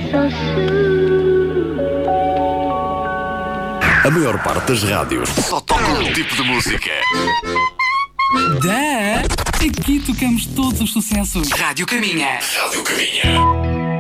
so soon. A maior parte das rádios só toca um tipo de música. Aqui tocamos todos os sucessos. Rádio Caminha. Rádio Caminha.